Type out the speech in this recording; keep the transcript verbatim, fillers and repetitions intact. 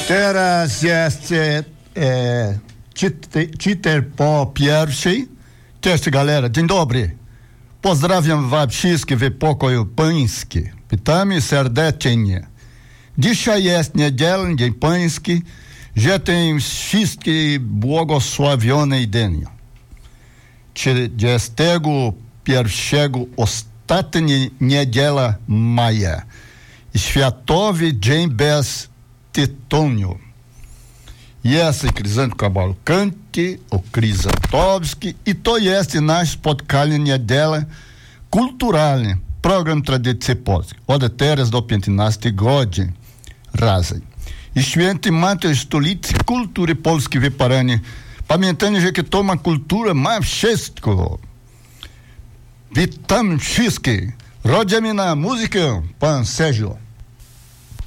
Teraz jest e, cheater po pierwszy. Cześć galera, dzień dobry. Pozdrawiam was wszystkich w pokoju pańskim. Witamy serdecznie. Dzisiaj jest niedzielny dzień pański. Życzę wszystkim błogosławiony dzień. trzydziestego pierwszego ostatnia niedziela maja. Światowy Dzień bez tytoniu. Jest Kryzant Cavalcanti, o Kryzantowski, i to jest nasze spotkanie niedziela kulturalne, program tradycji polskiej, od teraz do piętnastej godzin razem. I święty Mateusz stolicy kultury polskiej w Paranie. Pamiętajcie, że to ma kultura, ma wszystko. Witam wszystkich. Rodzimy na muzykę, pan Sérgio.